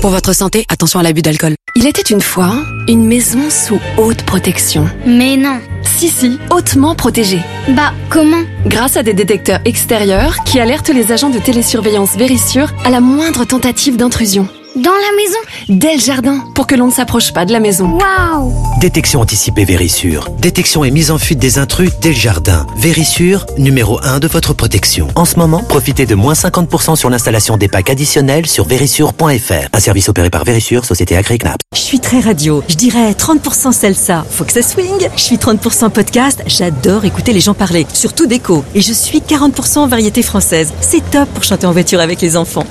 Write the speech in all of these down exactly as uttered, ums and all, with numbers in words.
Pour votre santé, attention à l'abus d'alcool. Il était une fois une maison sous haute protection. Mais non. Si, si, hautement protégée. Bah, comment? Grâce à des détecteurs extérieurs qui alertent les agents de télésurveillance Verisure à la moindre tentative d'intrusion. Dans la maison? Dès le jardin, pour que l'on ne s'approche pas de la maison. Waouh! Détection anticipée Verisure. Détection et mise en fuite des intrus dès le jardin. Verisure, numéro un de votre protection. En ce moment, profitez de moins cinquante pour cent sur l'installation des packs additionnels sur verisure point f r. Un service opéré par Verisure, société agréée C N A P. Je suis très radio. Je dirais trente pour cent salsa. Faut que ça swing. Je suis trente pour cent podcast. J'adore écouter les gens parler. Surtout d'écho. Et je suis quarante pour cent variété française. C'est top pour chanter en voiture avec les enfants.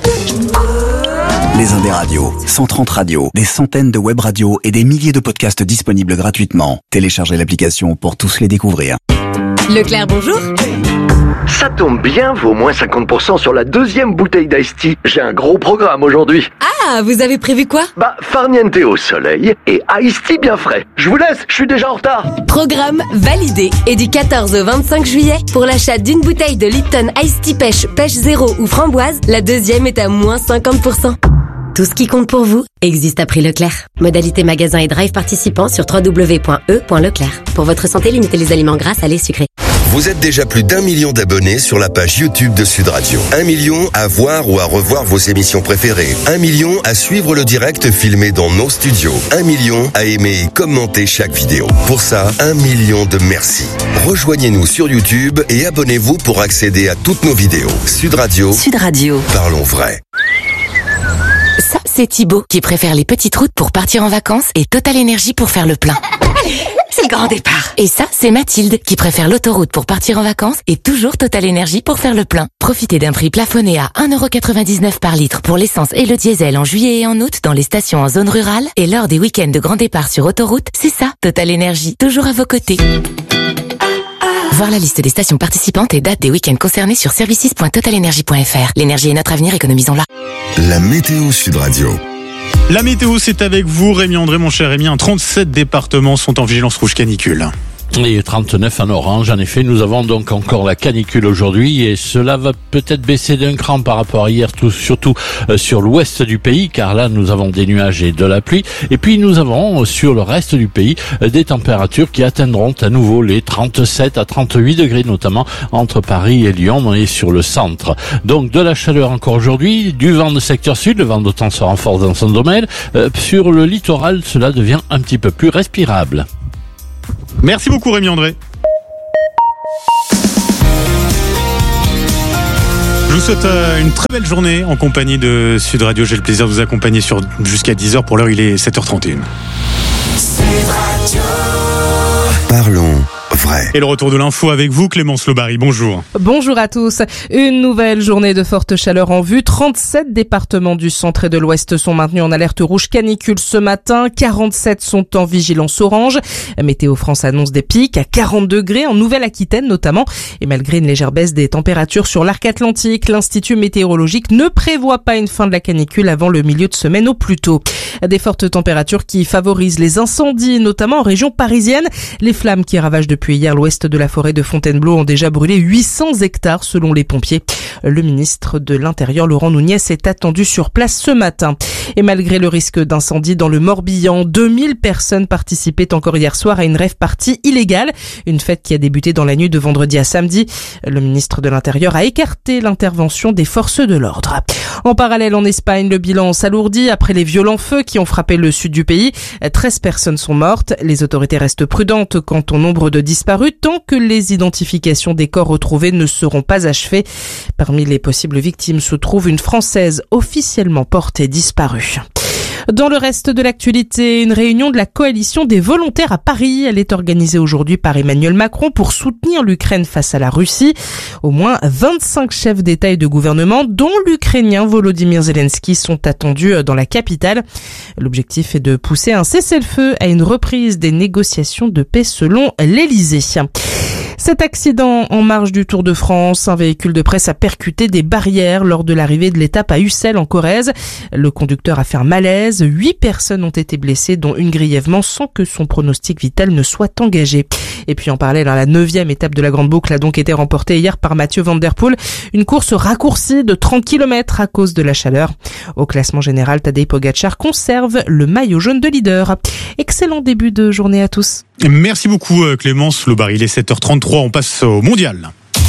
Les Indés Radios, cent trente radios, des centaines de web radios et des milliers de podcasts disponibles gratuitement. Téléchargez l'application pour tous les découvrir. Leclerc, bonjour. Ça tombe bien, vaut moins cinquante pour cent sur la deuxième bouteille d'Ice Tea. J'ai un gros programme aujourd'hui. Ah, vous avez prévu quoi? Bah, farniente au soleil et Ice Tea bien frais. Je vous laisse, je suis déjà en retard. Programme validé. Et du quatorze au vingt-cinq juillet, pour l'achat d'une bouteille de Lipton Ice Tea Pêche, Pêche Zéro ou Framboise, la deuxième est à moins cinquante pour cent. Tout ce qui compte pour vous existe à prix Leclerc. Modalité magasin et drive participants sur w w w point e point leclerc. Pour votre santé, limitez les aliments gras, salés, sucrés. Vous êtes déjà plus d'un million d'abonnés sur la page YouTube de Sud Radio. Un million à voir ou à revoir vos émissions préférées. Un million à suivre le direct filmé dans nos studios. Un million à aimer et commenter chaque vidéo. Pour ça, un million de merci. Rejoignez-nous sur YouTube et abonnez-vous pour accéder à toutes nos vidéos. Sud Radio. Sud Radio. Parlons vrai. Ça, c'est Thibaut qui préfère les petites routes pour partir en vacances et Total Énergie pour faire le plein. C'est le grand départ. Et ça, c'est Mathilde qui préfère l'autoroute pour partir en vacances et toujours Total Énergie pour faire le plein. Profitez d'un prix plafonné à un euro quatre-vingt-dix-neuf par litre pour l'essence et le diesel en juillet et en août dans les stations en zone rurale et lors des week-ends de grand départ sur autoroute. C'est ça, Total Énergie, toujours à vos côtés. Voir la liste des stations participantes et dates des week-ends concernés sur services point total énergie point f r. L'énergie est notre avenir, économisons-la. La météo Sud Radio. La météo, c'est avec vous, Rémi André, mon cher Rémi. trente-sept départements sont en vigilance rouge canicule. Et trente-neuf en orange. En effet, nous avons donc encore la canicule aujourd'hui et cela va peut-être baisser d'un cran par rapport à hier, tout, surtout euh, sur l'ouest du pays, car là nous avons des nuages et de la pluie. Et puis nous avons euh, sur le reste du pays euh, des températures qui atteindront à nouveau les trente-sept à trente-huit degrés, notamment entre Paris et Lyon et sur le centre. Donc de la chaleur encore aujourd'hui, du vent de secteur sud, le vent de temps se renforce dans son domaine. Euh, sur le littoral, cela devient un petit peu plus respirable. Merci beaucoup Rémi André. Je vous souhaite une très belle journée en compagnie de Sud Radio. J'ai le plaisir de vous accompagner sur jusqu'à dix heures. Pour l'heure, il est sept heures trente et une. Sud Radio. Parlons vrai. Et le retour de l'info avec vous, Clémence Lobary. Bonjour. Bonjour à tous. Une nouvelle journée de forte chaleur en vue. trente-sept départements du centre et de l'ouest sont maintenus en alerte rouge canicule ce matin. quarante-sept sont en vigilance orange. Météo France annonce des pics à quarante degrés en Nouvelle-Aquitaine notamment. Et malgré une légère baisse des températures sur l'arc atlantique, l'Institut météorologique ne prévoit pas une fin de la canicule avant le milieu de semaine au plus tôt. Des fortes températures qui favorisent les incendies, notamment en région parisienne. Les flammes qui ravagent depuis hier l'ouest de la forêt de Fontainebleau ont déjà brûlé huit cents hectares selon les pompiers. Le ministre de l'Intérieur, Laurent Nunez, est attendu sur place ce matin. Et malgré le risque d'incendie dans le Morbihan, deux mille personnes participaient encore hier soir à une rave party illégale. Une fête qui a débuté dans la nuit de vendredi à samedi. Le ministre de l'Intérieur a écarté l'intervention des forces de l'ordre. En parallèle, en Espagne, le bilan s'alourdit après les violents feux qui ont frappé le sud du pays. treize personnes sont mortes. Les autorités restent prudentes quant au nombre de disparus tant que les identifications des corps retrouvés ne seront pas achevées. Parmi les possibles victimes se trouve une Française officiellement portée disparue. Dans le reste de l'actualité, une réunion de la coalition des volontaires à Paris. Elle est organisée aujourd'hui par Emmanuel Macron pour soutenir l'Ukraine face à la Russie. Au moins vingt-cinq chefs d'État et de gouvernement, dont l'Ukrainien Volodymyr Zelensky, sont attendus dans la capitale. L'objectif est de pousser un cessez-le-feu à une reprise des négociations de paix selon l'Élysée. Cet accident en marge du Tour de France, un véhicule de presse a percuté des barrières lors de l'arrivée de l'étape à Ussel en Corrèze. Le conducteur a fait un malaise. Huit personnes ont été blessées, dont une grièvement, sans que son pronostic vital ne soit engagé. Et puis en parallèle, la neuvième étape de la Grande Boucle a donc été remportée hier par Mathieu Van Der Poel. Une course raccourcie de trente kilomètres à cause de la chaleur. Au classement général, Tadej Pogačar conserve le maillot jaune de leader. Excellent début de journée à tous. Merci beaucoup Clémence Lobar. Il est sept heures trente-trois, on passe au mondial.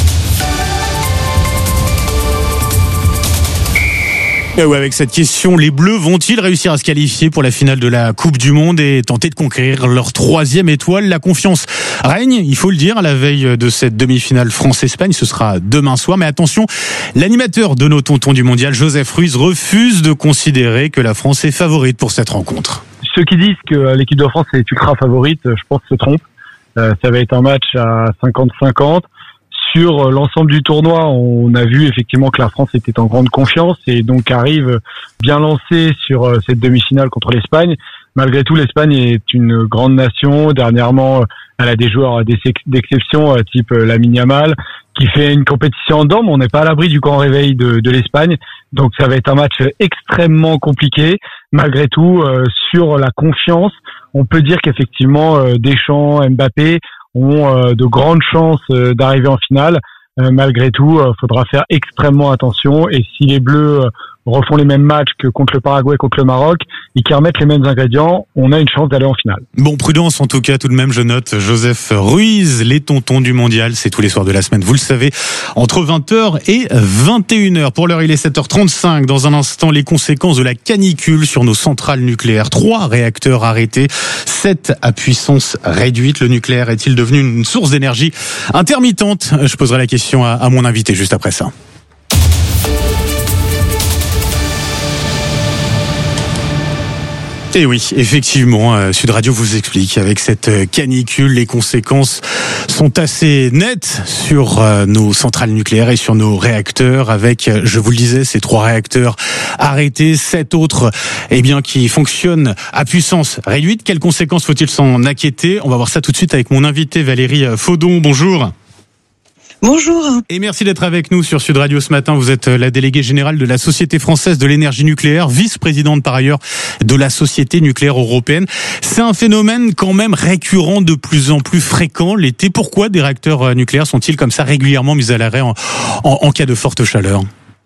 Et ouais, avec cette question, les Bleus vont-ils réussir à se qualifier pour la finale de la Coupe du Monde et tenter de conquérir leur troisième étoile? La confiance règne, il faut le dire, à la veille de cette demi-finale France-Espagne. Ce sera demain soir. Mais attention, l'animateur de nos tontons du mondial, Joseph Ruiz, refuse de considérer que la France est favorite pour cette rencontre. Ceux qui disent que l'équipe de France est ultra favorite, je pense se trompent. Euh, ça va être un match à cinquante cinquante. Sur l'ensemble du tournoi, on a vu effectivement que la France était en grande confiance et donc arrive bien lancée sur cette demi-finale contre l'Espagne. Malgré tout, l'Espagne est une grande nation. Dernièrement, elle a des joueurs d'exception, type Lamine Yamal, qui fait une compétition en dorme. On n'est pas à l'abri du grand réveil de, de l'Espagne. Donc ça va être un match extrêmement compliqué. Malgré tout, euh, sur la confiance, on peut dire qu'effectivement, euh, Deschamps, Mbappé ont euh, de grandes chances euh, d'arriver en finale. Euh, malgré tout, il euh, faudra faire extrêmement attention. Et si les Bleus euh, refont les mêmes matchs que contre le Paraguay, contre le Maroc, et qui remettent les mêmes ingrédients, on a une chance d'aller en finale. Bon, prudence en tout cas, tout de même, je note Joseph Ruiz, les tontons du mondial, c'est tous les soirs de la semaine, vous le savez, entre vingt heures et vingt et une heures. Pour l'heure, il est sept heures trente-cinq. Dans un instant, les conséquences de la canicule sur nos centrales nucléaires. Trois réacteurs arrêtés, sept à puissance réduite. Le nucléaire est-il devenu une source d'énergie intermittente? Je poserai la question à, à mon invité juste après ça. Et oui, effectivement, euh, Sud Radio vous explique, avec cette euh, canicule, les conséquences sont assez nettes sur euh, nos centrales nucléaires et sur nos réacteurs, avec, euh, je vous le disais, ces trois réacteurs arrêtés, sept autres eh bien, qui fonctionnent à puissance réduite. Quelles conséquences faut-il s'en inquiéter? On va voir ça tout de suite avec mon invité Valérie Faudon. Bonjour. Bonjour. Et merci d'être avec nous sur Sud Radio ce matin. Vous êtes la déléguée générale de la Société française de l'énergie nucléaire, vice-présidente par ailleurs de la Société nucléaire européenne. C'est un phénomène quand même récurrent, de plus en plus fréquent l'été. Pourquoi des réacteurs nucléaires sont-ils comme ça régulièrement mis à l'arrêt en, en, en cas de forte chaleur ?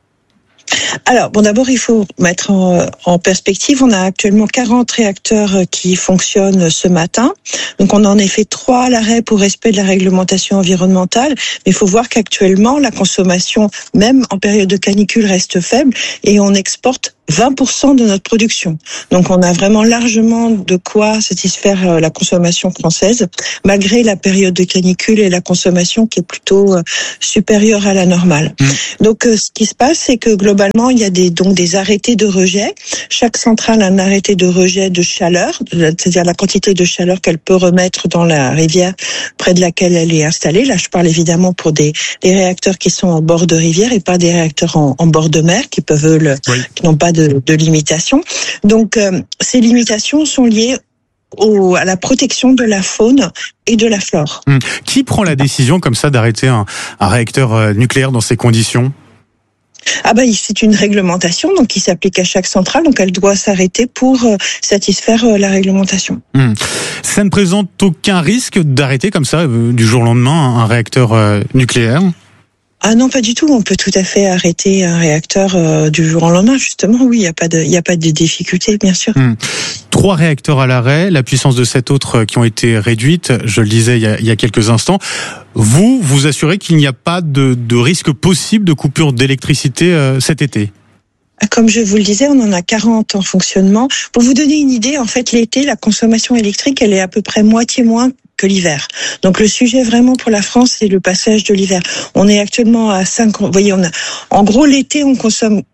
Alors, bon, d'abord, il faut mettre en, en perspective, on a actuellement quarante réacteurs qui fonctionnent ce matin. Donc, on en a fait trois à l'arrêt pour respect de la réglementation environnementale. Mais il faut voir qu'actuellement, la consommation, même en période de canicule, reste faible et on exporte vingt pour cent de notre production. Donc, on a vraiment largement de quoi satisfaire la consommation française, malgré la période de canicule et la consommation qui est plutôt supérieure à la normale. Mmh. Donc, ce qui se passe, c'est que globalement, il y a des, donc des arrêtés de rejet. Chaque centrale a un arrêté de rejet de chaleur, c'est-à-dire la quantité de chaleur qu'elle peut remettre dans la rivière près de laquelle elle est installée. Là, je parle évidemment pour des, des réacteurs qui sont en bord de rivière et pas des réacteurs en, en bord de mer qui peuvent le, oui. qui n'ont pas de De, de limitations. Donc, euh, ces limitations sont liées au, à la protection de la faune et de la flore. Hum. Qui prend la décision comme ça d'arrêter un, un réacteur euh, nucléaire dans ces conditions ? Ah ben, c'est une réglementation donc qui s'applique à chaque centrale, donc elle doit s'arrêter pour euh, satisfaire euh, la réglementation. Hum. Ça ne présente aucun risque d'arrêter comme ça euh, du jour au lendemain un, un réacteur euh, nucléaire ? Ah non, pas du tout. On peut tout à fait arrêter un réacteur euh, du jour au lendemain. Justement, oui, il n'y a pas de, il y a pas de difficulté, bien sûr. Hum. Trois réacteurs à l'arrêt, la puissance de sept autres qui ont été réduites. Je le disais il y a, il y a quelques instants. Vous, vous assurez qu'il n'y a pas de, de risque possible de coupure d'électricité euh, cet été ? Comme je vous le disais, on en a quarante en fonctionnement. Pour vous donner une idée, en fait, l'été, la consommation électrique, elle est à peu près moitié moins que l'hiver. Donc le sujet vraiment pour la France, c'est le passage de l'hiver. On est actuellement à cinq, vous voyez, on a, en gros, l'été, on consomme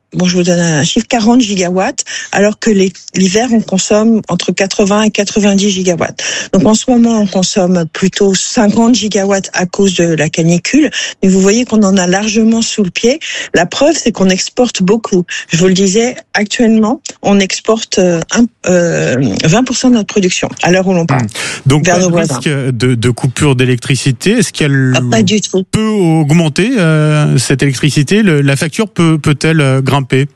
bon, je vous donne un chiffre, quarante gigawatts, alors que les, l'hiver, on consomme entre quatre-vingts et quatre-vingt-dix gigawatts. Donc en ce moment, on consomme plutôt cinquante gigawatts à cause de la canicule, mais vous voyez qu'on en a largement sous le pied. La preuve, c'est qu'on exporte beaucoup. Je vous le disais, actuellement, on exporte euh, euh, vingt pour cent de notre production, à l'heure où l'on parle. Donc, pas de risque de, de coupure d'électricité. Est-ce qu'elle ah, pas du tout. peut augmenter euh, cette électricité? Le, la facture peut, peut-elle euh, grimper?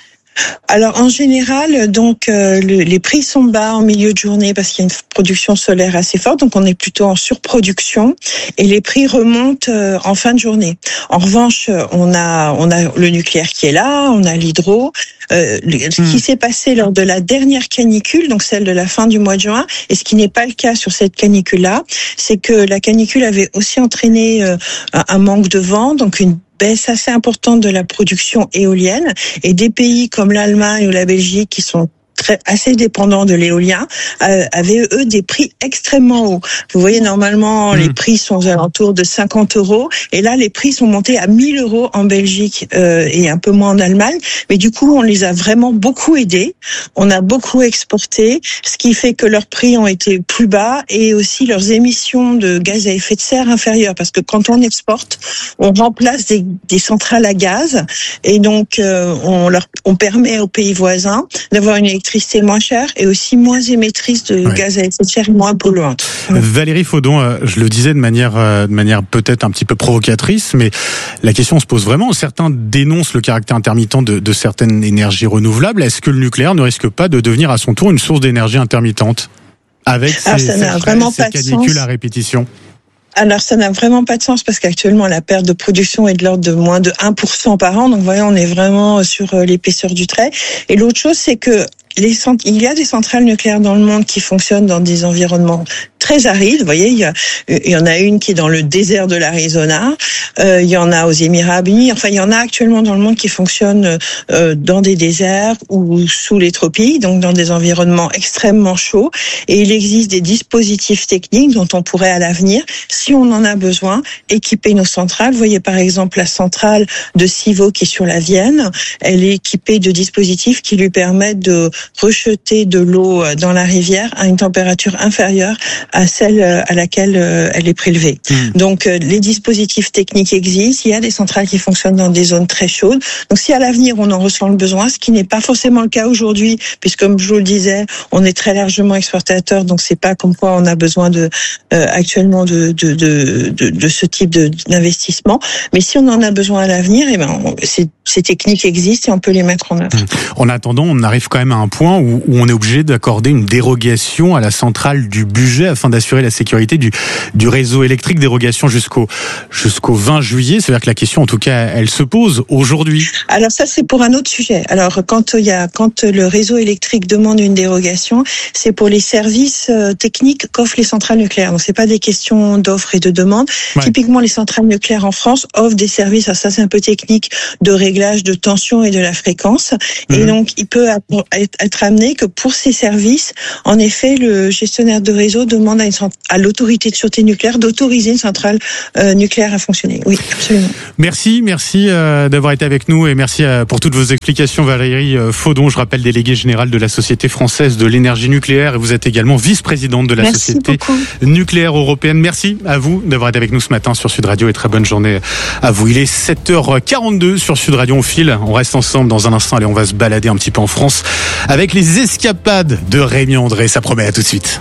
Alors en général, donc euh, le, les prix sont bas en milieu de journée parce qu'il y a une production solaire assez forte, donc on est plutôt en surproduction et les prix remontent euh, en fin de journée. En revanche, on a on a le nucléaire qui est là, on a l'hydro. Euh, ce qui mmh. s'est passé lors de la dernière canicule, donc celle de la fin du mois de juin, et ce qui n'est pas le cas sur cette canicule-là, c'est que la canicule avait aussi entraîné euh, un manque de vent, donc une baisse assez importante de la production éolienne, et des pays comme l'Allemagne ou la Belgique qui sont très, assez dépendants de l'éolien, euh, avaient eux des prix extrêmement hauts. Vous voyez, normalement, mmh. les prix sont aux alentours de cinquante euros, et là, les prix sont montés à mille euros en Belgique euh, et un peu moins en Allemagne. Mais du coup, on les a vraiment beaucoup aidés. On a beaucoup exporté, ce qui fait que leurs prix ont été plus bas et aussi leurs émissions de gaz à effet de serre inférieures. Parce que quand on exporte, on remplace des, des centrales à gaz, et donc euh, on leur on permet aux pays voisins d'avoir une électricité moins chère et aussi moins émettrice de ouais. gaz à effet de serre et moins polluante. Valérie Faudon, euh, je le disais de manière, euh, de manière peut-être un petit peu provocatrice, mais la question se pose vraiment. Certains dénoncent le caractère intermittent de, de certaines énergies renouvelables. Est-ce que le nucléaire ne risque pas de devenir à son tour une source d'énergie intermittente avec ces, Alors, ça ces, n'a vraiment ces pas de canicules sens. à répétition? Alors, ça n'a vraiment pas de sens parce qu'actuellement, la perte de production est de l'ordre de moins de un pour cent par an. Donc, voyez, on est vraiment sur l'épaisseur du trait. Et l'autre chose, c'est que les cent- il y a des centrales nucléaires dans le monde qui fonctionnent dans des environnements très arides. Vous voyez, il y, a, il y en a une qui est dans le désert de l'Arizona. Euh, il y en a aux Émirats Arabes Unis. Enfin, il y en a actuellement dans le monde qui fonctionnent euh, dans des déserts ou sous les tropiques, donc dans des environnements extrêmement chauds. Et il existe des dispositifs techniques dont on pourrait à l'avenir, si on en a besoin, équiper nos centrales. Vous voyez par exemple la centrale de Civaux qui est sur la Vienne. Elle est équipée de dispositifs qui lui permettent de rejeter de l'eau dans la rivière à une température inférieure à celle à laquelle elle est prélevée. Mmh. Donc les dispositifs techniques existent, il y a des centrales qui fonctionnent dans des zones très chaudes. Donc si à l'avenir on en ressent le besoin, ce qui n'est pas forcément le cas aujourd'hui, puisque comme je vous le disais, on est très largement exportateur, donc c'est pas comme quoi on a besoin de euh, actuellement de de, de de de ce type de d'investissement. Mais si on en a besoin à l'avenir, eh ben on, ces, ces techniques existent et on peut les mettre en œuvre. Mmh. En attendant, on arrive quand même à un point où, où on est obligé d'accorder une dérogation à la centrale du budget afin d'assurer la sécurité du, du réseau électrique, dérogation jusqu'au, jusqu'au vingt juillet. C'est-à-dire que la question, en tout cas, elle se pose aujourd'hui. Alors ça, c'est pour un autre sujet. Alors, quand il y a, quand le réseau électrique demande une dérogation, c'est pour les services techniques qu'offrent les centrales nucléaires. Donc, c'est pas des questions d'offre et de demande. Ouais. Typiquement, les centrales nucléaires en France offrent des services, alors ça c'est un peu technique, de réglage de tension et de la fréquence. Mmh. Et donc, il peut être amené que pour ces services, en effet, le gestionnaire de réseau demande à, une, à l'autorité de sûreté nucléaire d'autoriser une centrale euh, nucléaire à fonctionner. Oui, absolument. Merci, merci euh, d'avoir été avec nous et merci euh, pour toutes vos explications, Valérie Faudon. Je rappelle, déléguée générale de la Société française de l'énergie nucléaire, et vous êtes également vice-présidente de la merci Société beaucoup. Nucléaire européenne. Merci à vous d'avoir été avec nous ce matin sur Sud Radio et très bonne journée à vous. Il est sept heures quarante-deux sur Sud Radio. On file, on reste ensemble dans un instant. Allez, on va se balader un petit peu en France avec les escapades de Rémi André. Ça promet, à tout de suite.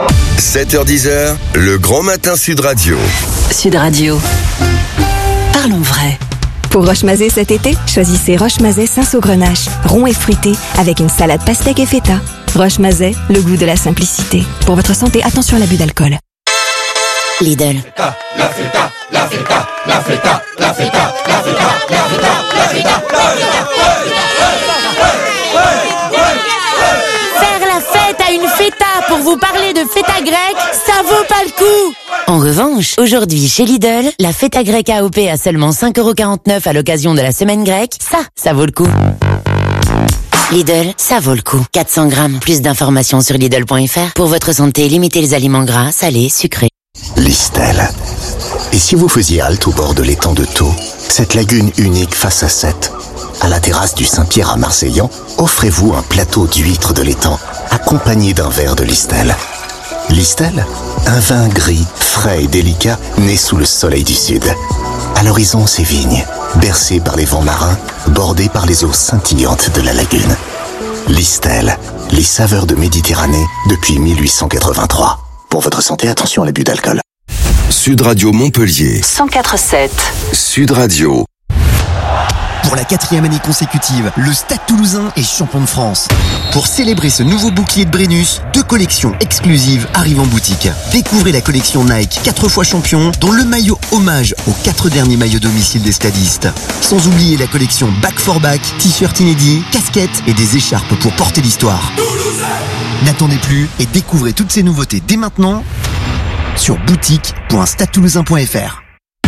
sept heures dix, le grand matin Sud Radio. Sud Radio. Parlons vrai. Pour Roche-Mazet cet été, choisissez Roche-Mazet Saint-Saugrenache, rond et fruité, avec une salade pastèque et feta. Roche-Mazet, le goût de la simplicité. Pour votre santé, attention à l'abus d'alcool. Lidl. La feta, la feta, la feta, la feta, la feta, la feta, la feta, la feta. Faire la fête à une feta pour vous parler de feta grecque, ça vaut pas le coup. En revanche, aujourd'hui chez Lidl, la feta grecque A O P à seulement cinq euros quarante-neuf à l'occasion de la semaine grecque, ça, ça vaut le coup. Lidl, ça vaut le coup. quatre cents grammes. Plus d'informations sur Lidl point F R. Pour votre santé, limitez les aliments gras, salés, sucrés. Listel. Et si vous faisiez halte au bord de l'étang de Thau, cette lagune unique face à Sète, à la terrasse du Saint-Pierre à Marseillan, offrez-vous un plateau d'huîtres de l'étang, accompagné d'un verre de Listel. Listel, un vin gris, frais et délicat, né sous le soleil du sud. À l'horizon, ces vignes, bercées par les vents marins, bordées par les eaux scintillantes de la lagune. Listel, les saveurs de Méditerranée depuis mille huit cent quatre-vingt-trois. Pour votre santé, attention à l'abus d'alcool. Sud Radio Montpellier. cent quatre sept. Sud Radio. Pour la quatrième année consécutive, le Stade Toulousain est champion de France. Pour célébrer ce nouveau bouclier de Brennus, deux collections exclusives arrivent en boutique. Découvrez la collection Nike quatre fois champion, dont le maillot hommage aux quatre derniers maillots domicile des stadistes. Sans oublier la collection Back for Back, t-shirt inédits, casquettes et des écharpes pour porter l'histoire. N'attendez plus et découvrez toutes ces nouveautés dès maintenant sur boutique point stade toulousain point f r.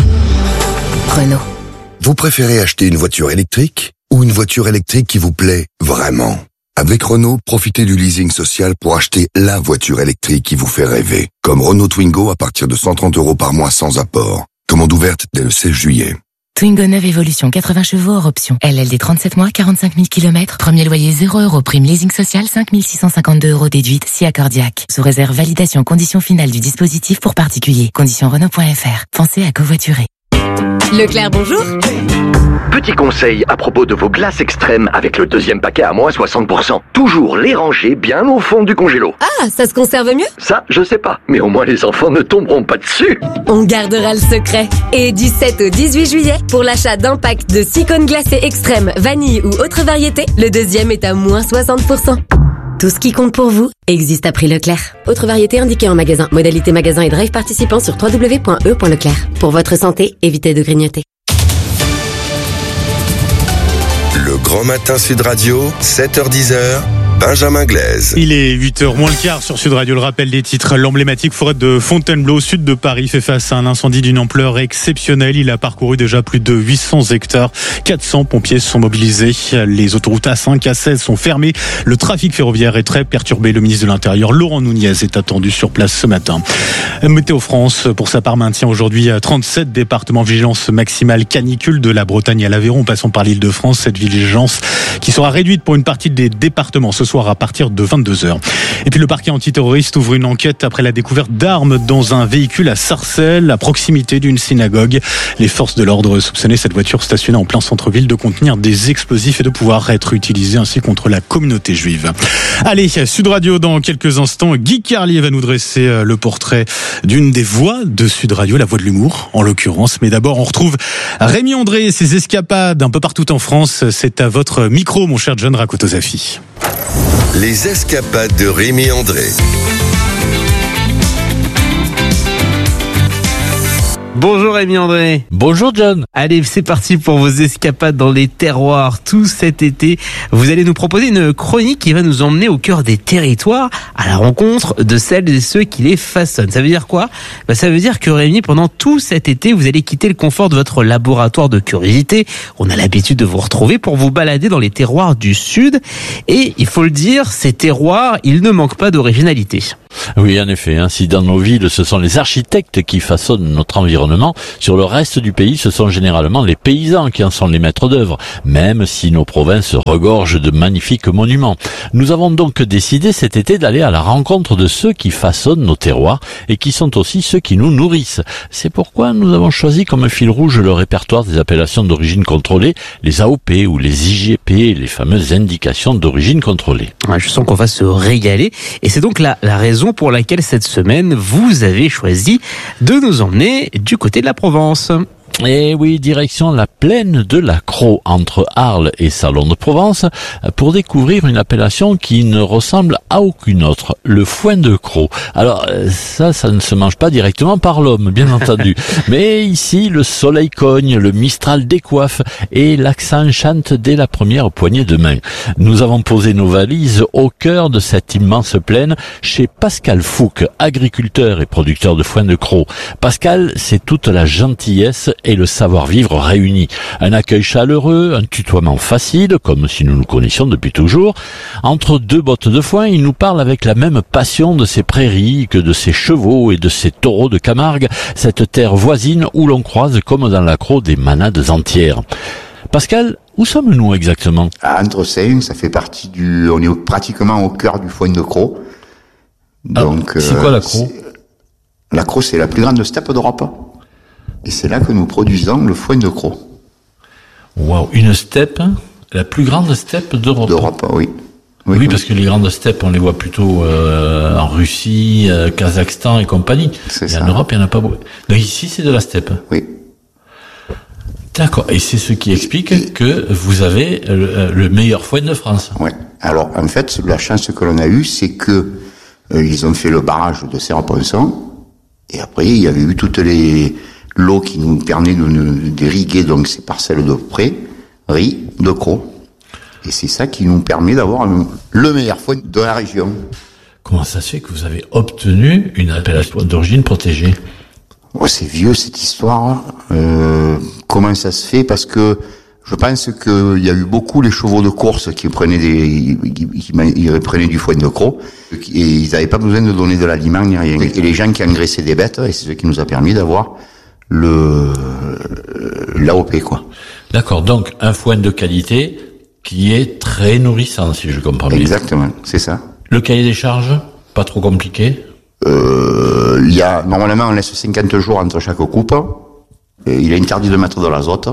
Renault. Vous préférez acheter une voiture électrique ou une voiture électrique qui vous plaît vraiment? Avec Renault, profitez du leasing social pour acheter la voiture électrique qui vous fait rêver. Comme Renault Twingo à partir de cent trente euros par mois sans apport. Commande ouverte dès le seize juillet. Twingo neuf Evolution, quatre-vingts chevaux hors option. L L D trente-sept mois, quarante-cinq mille kilomètres. Premier loyer zéro euros. Prime leasing social cinq mille six cent cinquante-deux euros déduite si accordiaque. Sous réserve validation conditions finales du dispositif pour particuliers. Conditions Renault point f r. Pensez à covoiturer. Leclerc, bonjour. Petit conseil à propos de vos glaces extrêmes avec le deuxième paquet à moins soixante pour cent. Toujours les ranger bien au fond du congélo. Ah, ça se conserve mieux? Ça, je sais pas. Mais au moins les enfants ne tomberont pas dessus. On gardera le secret. Et du sept au dix-huit juillet, pour l'achat d'un pack de six cônes glacés extrêmes, vanille ou autre variété, le deuxième est à moins soixante pour cent. Tout ce qui compte pour vous existe à prix Leclerc. Autre variété indiquée en magasin. Modalité magasin et drive participant sur w w w point e point leclerc. Pour votre santé, évitez de grignoter. Le Grand Matin Sud Radio, sept heures dix, Benjamin Glaise. Il est huit heures moins le quart sur Sud Radio. Le rappel des titres. L'emblématique forêt de Fontainebleau, sud de Paris, fait face à un incendie d'une ampleur exceptionnelle. Il a parcouru déjà plus de huit cents hectares. quatre cents pompiers sont mobilisés. Les autoroutes A cinq, A seize sont fermées. Le trafic ferroviaire est très perturbé. Le ministre de l'Intérieur, Laurent Nunez, est attendu sur place ce matin. Météo France, pour sa part, maintient aujourd'hui trente-sept départements vigilance maximale canicule, de la Bretagne à l'Aveyron, passant par l'Île-de-France. Cette vigilance qui sera réduite pour une partie des départements ce soir à partir de vingt-deux heures. Et puis le parquet antiterroriste ouvre une enquête après la découverte d'armes dans un véhicule à Sarcelles, à proximité d'une synagogue. Les forces de l'ordre soupçonnaient cette voiture stationnée en plein centre-ville de contenir des explosifs et de pouvoir être utilisée ainsi contre la communauté juive. Allez, Sud Radio dans quelques instants. Guy Carlier va nous dresser le portrait d'une des voix de Sud Radio, la voix de l'humour en l'occurrence. Mais d'abord, on retrouve Rémi André et ses escapades un peu partout en France. C'est à votre micro, mon cher John Rakotosafi. Les escapades de Rémi André. Bonjour Rémi André. Bonjour John. Allez, c'est parti pour vos escapades dans les terroirs tout cet été. Vous allez nous proposer une chronique qui va nous emmener au cœur des territoires, à la rencontre de celles et ceux qui les façonnent. Ça veut dire quoi? Bah, ça veut dire que Rémi, pendant tout cet été, vous allez quitter le confort de votre laboratoire de curiosité. On a l'habitude de vous retrouver pour vous balader dans les terroirs du Sud. Et il faut le dire, ces terroirs, ils ne manquent pas d'originalité. Oui, en effet, hein, si dans nos villes, ce sont les architectes qui façonnent notre environnement, sur le reste du pays, ce sont généralement les paysans qui en sont les maîtres d'œuvre, même si nos provinces regorgent de magnifiques monuments. Nous avons donc décidé cet été d'aller à la rencontre de ceux qui façonnent nos terroirs et qui sont aussi ceux qui nous nourrissent. C'est pourquoi nous avons choisi comme fil rouge le répertoire des appellations d'origine contrôlée, les A O P ou les I G P, les fameuses indications d'origine contrôlée. Ouais, je sens qu'on va se régaler et c'est donc la, la raison pour laquelle cette semaine vous avez choisi de nous emmener du côté de la Provence. Et oui, direction la plaine de la Crau, entre Arles et Salon de Provence, pour découvrir une appellation qui ne ressemble à aucune autre, le foin de Crau. Alors ça, ça ne se mange pas directement par l'homme, bien entendu. Mais ici, le soleil cogne, le mistral décoiffe et l'accent chante dès la première poignée de main. Nous avons posé nos valises au cœur de cette immense plaine chez Pascal Fouque, agriculteur et producteur de foin de Crau. Pascal, c'est toute la gentillesse et le savoir-vivre réunis. Un accueil chaleureux, un tutoiement facile, comme si nous nous connaissions depuis toujours. Entre deux bottes de foin, il nous parle avec la même passion de ses prairies que de ses chevaux et de ses taureaux de Camargue, cette terre voisine où l'on croise comme dans l'accro des manades entières. Pascal, où sommes-nous exactement? À Entreseigne, ça fait partie du, on est pratiquement au cœur du foin de Cros. Donc, ah, c'est quoi l'accro? L'accro, c'est la plus grande steppe d'Europe. Et c'est là que nous produisons le foin de Cros. Waouh, une steppe, la plus grande steppe d'Europe. D'Europe, oui. Oui, oui, parce que les grandes steppes, on les voit plutôt euh, en Russie, euh, Kazakhstan et compagnie. C'est et ça. En Europe, il n'y en a pas beaucoup. Donc ici, c'est de la steppe. Oui. D'accord. Et c'est ce qui explique que vous avez le, le meilleur foin de France. Oui. Alors, en fait, la chance que l'on a eue, c'est que euh, ils ont fait le barrage de Serre-Ponçon, et après, il y avait eu toutes les l'eau qui nous permet de d'irriguer donc ces parcelles de prairies de Cros. Et c'est ça qui nous permet d'avoir le meilleur foin de la région. Comment ça se fait que vous avez obtenu une appellation d'origine protégée? Oh, c'est vieux cette histoire. Euh, comment ça se fait? Parce que je pense qu'il y a eu beaucoup les chevaux de course qui prenaient des, qui, qui, ils prenaient du foin de Cros et ils n'avaient pas besoin de donner de l'aliment ni rien. Et les gens qui engraissaient des bêtes, et c'est ce qui nous a permis d'avoir le l'A O P, quoi. D'accord. Donc un foin de qualité qui est très nourrissant, si je comprends bien. Exactement, c'est ça. Le cahier des charges, pas trop compliqué? Euh, il y a, normalement, on laisse cinquante jours entre chaque coupe. Et il est interdit de mettre de l'azote.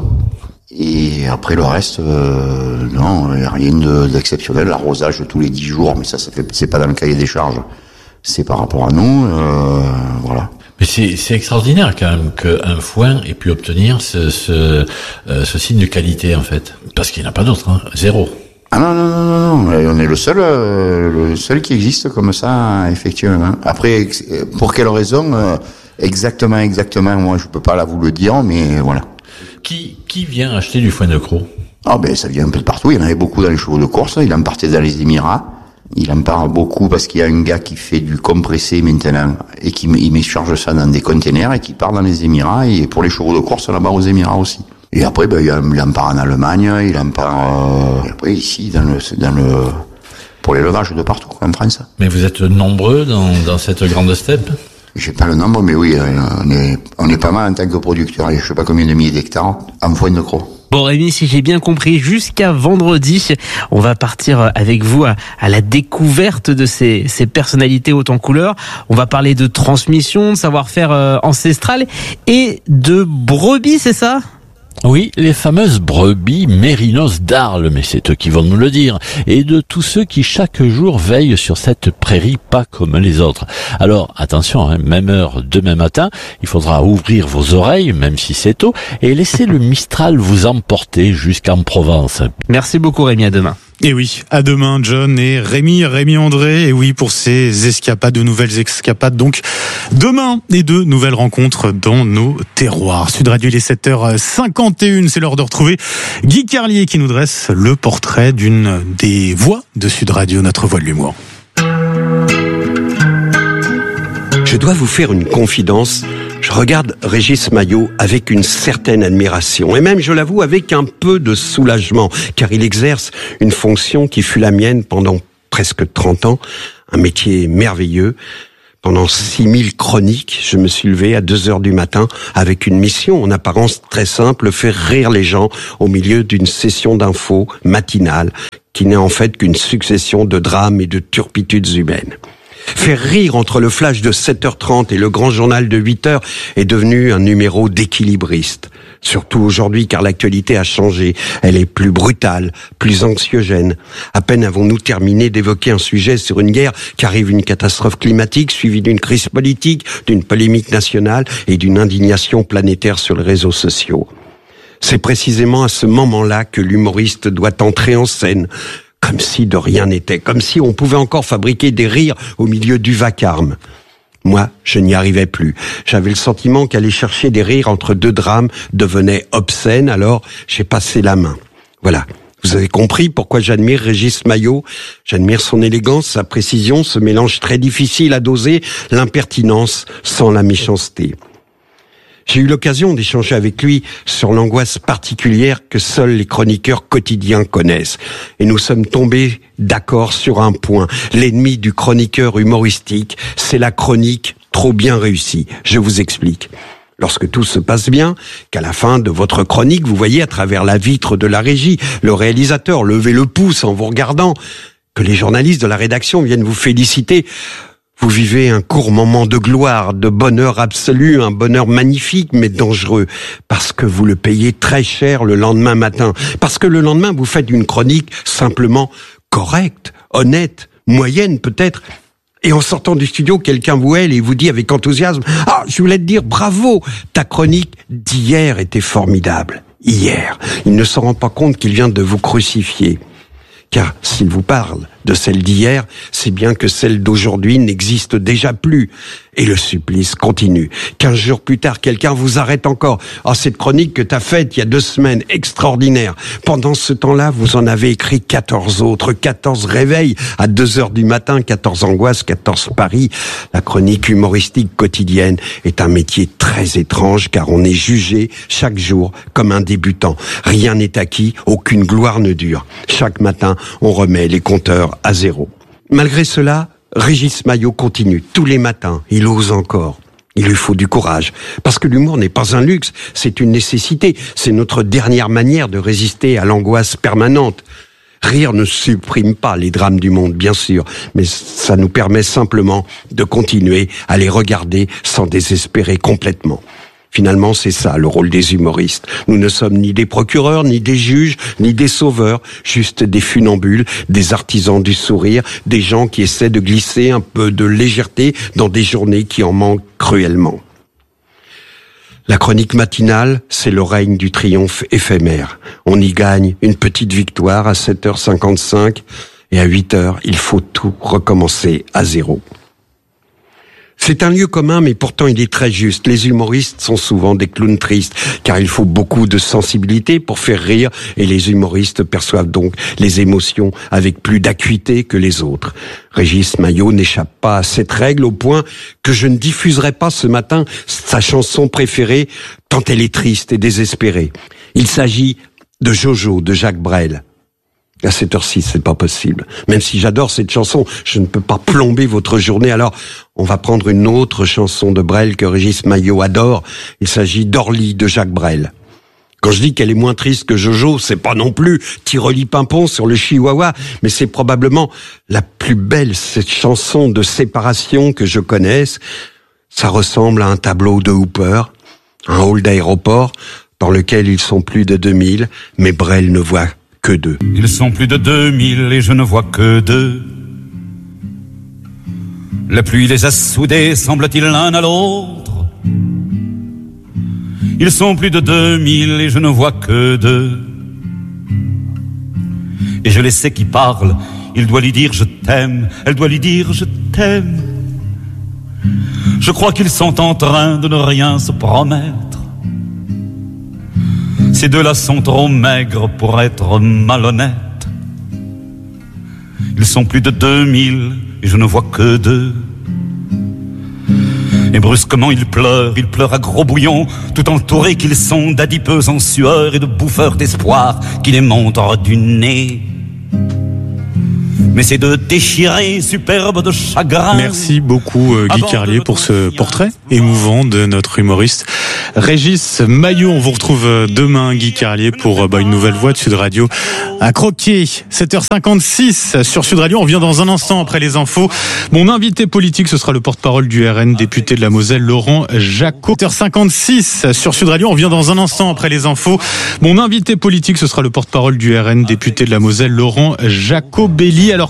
Et après le reste, euh, non, il n'y a rien de, d'exceptionnel. L'arrosage tous les dix jours, mais ça, ça fait, c'est pas dans le cahier des charges. C'est par rapport à nous, euh, voilà. Mais c'est, c'est extraordinaire quand même qu'un foin ait pu obtenir ce, ce, euh, ce signe de qualité, en fait. Parce qu'il n'y en a pas d'autre, hein. Zéro. Ah non, non, non, non, non, on est le seul, euh, le seul qui existe comme ça, effectivement. Après, pour quelle raison, euh, exactement, exactement, moi je peux pas là vous le dire, mais voilà. Qui, qui vient acheter du foin de Cros? Ah ben ça vient un peu de partout, il y en avait beaucoup dans les chevaux de course, il en partait dans les Émirats, il en parle beaucoup parce qu'il y a un gars qui fait du compressé maintenant, et qui il m'écharge ça dans des containers et qui part dans les Émirats, et pour les chevaux de course là-bas aux Émirats aussi. Et après, ben, il en part en Allemagne, il en part, euh, et après, ici, dans le, dans le, pour l'élevage de partout, en France. Mais vous êtes nombreux dans, dans cette grande steppe? J'ai pas le nombre, mais oui, on est, on est pas mal en tant que producteur. Je sais pas combien de milliers d'hectares en foin de Cros. Bon Rémi, si j'ai bien compris, jusqu'à vendredi, on va partir avec vous à, à la découverte de ces, ces personnalités hautes en couleur. On va parler de transmission, de savoir-faire euh, ancestral et de brebis, c'est ça ? Oui, les fameuses brebis mérinos d'Arles, mais c'est eux qui vont nous le dire, et de tous ceux qui chaque jour veillent sur cette prairie pas comme les autres. Alors attention, hein, même heure demain matin, il faudra ouvrir vos oreilles, même si c'est tôt, et laisser le Mistral vous emporter jusqu'en Provence. Merci beaucoup Rémi, à demain. Et oui, à demain John et Rémi, Rémi André, et oui pour ces escapades, de nouvelles escapades, donc demain et de nouvelles rencontres dans nos terroirs. Sud Radio, il est sept heures cinquante et une, c'est l'heure de retrouver Guy Carlier qui nous dresse le portrait d'une des voix de Sud Radio, notre voix de l'humour. Je dois vous faire une confidence. Je regarde Régis Maillot avec une certaine admiration, et même, je l'avoue, avec un peu de soulagement, car il exerce une fonction qui fut la mienne pendant presque trente ans, un métier merveilleux. Pendant six mille chroniques, je me suis levé à deux heures du matin avec une mission en apparence très simple, faire rire les gens au milieu d'une session d'infos matinale, qui n'est en fait qu'une succession de drames et de turpitudes humaines. Faire rire entre le flash de sept heures trente et le grand journal de huit heures est devenu un numéro d'équilibriste. Surtout aujourd'hui, car l'actualité a changé. Elle est plus brutale, plus anxiogène. À peine avons-nous terminé d'évoquer un sujet sur une guerre qu'arrive une catastrophe climatique suivie d'une crise politique, d'une polémique nationale et d'une indignation planétaire sur les réseaux sociaux. C'est précisément à ce moment-là que l'humoriste doit entrer en scène, comme si de rien n'était, comme si on pouvait encore fabriquer des rires au milieu du vacarme. Moi, je n'y arrivais plus. J'avais le sentiment qu'aller chercher des rires entre deux drames devenait obscène, alors j'ai passé la main. Voilà. Vous avez compris pourquoi j'admire Régis Maillot. J'admire son élégance, sa précision, ce mélange très difficile à doser, l'impertinence sans la méchanceté. J'ai eu l'occasion d'échanger avec lui sur l'angoisse particulière que seuls les chroniqueurs quotidiens connaissent. Et nous sommes tombés d'accord sur un point. L'ennemi du chroniqueur humoristique, c'est la chronique trop bien réussie. Je vous explique. Lorsque tout se passe bien, qu'à la fin de votre chronique, vous voyez à travers la vitre de la régie, le réalisateur lever le pouce en vous regardant, que les journalistes de la rédaction viennent vous féliciter, vous vivez un court moment de gloire, de bonheur absolu, un bonheur magnifique mais dangereux, parce que vous le payez très cher le lendemain matin, parce que le lendemain vous faites une chronique simplement correcte, honnête, moyenne peut-être, et en sortant du studio, quelqu'un vous hèle et vous dit avec enthousiasme « Ah, je voulais te dire bravo, ta chronique d'hier était formidable. » Hier, il ne se rend pas compte qu'il vient de vous crucifier. Car s'il vous parle de celle d'hier, c'est bien que celle d'aujourd'hui n'existe déjà plus. Et le supplice continue. Quinze jours plus tard, quelqu'un vous arrête encore. Ah, cette chronique que t'as faite il y a deux semaines, extraordinaire. Pendant ce temps-là, vous en avez écrit quatorze autres, quatorze réveils à deux heures du matin, quatorze angoisses, quatorze paris. La chronique humoristique quotidienne est un métier très étrange car on est jugé chaque jour comme un débutant. Rien n'est acquis, aucune gloire ne dure. Chaque matin, on remet les compteurs à zéro. Malgré cela, Régis Maillot continue tous les matins, il ose encore. Il lui faut du courage, parce que l'humour n'est pas un luxe, c'est une nécessité, c'est notre dernière manière de résister à l'angoisse permanente. Rire ne supprime pas les drames du monde, bien sûr, mais ça nous permet simplement de continuer à les regarder sans désespérer complètement. Finalement, c'est ça le rôle des humoristes. Nous ne sommes ni des procureurs, ni des juges, ni des sauveurs, juste des funambules, des artisans du sourire, des gens qui essaient de glisser un peu de légèreté dans des journées qui en manquent cruellement. La chronique matinale, c'est le règne du triomphe éphémère. On y gagne une petite victoire à sept heures cinquante-cinq et à huit heures, il faut tout recommencer à zéro. C'est un lieu commun, mais pourtant il est très juste. Les humoristes sont souvent des clowns tristes, car il faut beaucoup de sensibilité pour faire rire, et les humoristes perçoivent donc les émotions avec plus d'acuité que les autres. Régis Maillot n'échappe pas à cette règle au point que je ne diffuserai pas ce matin sa chanson préférée, tant elle est triste et désespérée. Il s'agit de Jojo de Jacques Brel. À sept heures six, c'est pas possible. Même si j'adore cette chanson, je ne peux pas plomber votre journée. Alors, on va prendre une autre chanson de Brel que Régis Maillot adore. Il s'agit d'Orly de Jacques Brel. Quand je dis qu'elle est moins triste que Jojo, c'est pas non plus Tiroli Pimpon sur le Chihuahua, mais c'est probablement la plus belle cette chanson de séparation que je connaisse. Ça ressemble à un tableau de Hooper, un hall d'aéroport dans lequel ils sont plus de deux mille, mais Brel ne voit que deux. Ils sont plus de deux mille et je ne vois que deux. La pluie les a soudés, semble-t-il, l'un à l'autre. Ils sont plus de deux mille et je ne vois que deux. Et je les sais qui parlent. Il doit lui dire je t'aime, elle doit lui dire je t'aime. Je crois qu'ils sont en train de ne rien se promettre. Ces deux-là sont trop maigres pour être malhonnêtes. Ils sont plus de deux mille et je ne vois que deux. Et brusquement ils pleurent, ils pleurent à gros bouillons, tout entourés qu'ils sont d'adipeux en sueur et de bouffeurs d'espoir qui les montrent du nez. Mais c'est de déchirés, superbes de chagrin. Merci beaucoup euh, Guy Carlier pour ce portrait émouvant de notre humoriste Régis Maillot. On vous retrouve demain, Guy Carlier, pour bah, une nouvelle voix de Sud Radio à croquer. sept heures cinquante-six sur Sud Radio. On revient dans un instant après les infos. Mon invité politique, ce sera le porte-parole du R N, député de la Moselle, Laurent Jacot. sept heures cinquante-six sur Sud Radio. On revient dans un instant après les infos. Mon invité politique, ce sera le porte-parole du R N, député de la Moselle, Laurent Jacobelli. Alors,